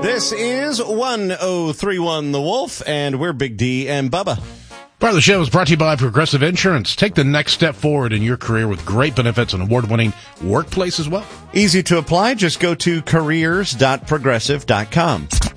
This is 1031 The Wolf, and we're Big D and Bubba. Part of the show is brought to you by Progressive Insurance. Take the next step forward in your career with great benefits and award-winning workplace as well. Easy to apply. Just go to careers.progressive.com.